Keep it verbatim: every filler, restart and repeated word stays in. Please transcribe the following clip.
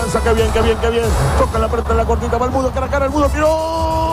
avanza, qué bien, qué bien, qué bien. Toca la pelota en la cortita, va el Mudo, cara a cara, el Mudo tiró.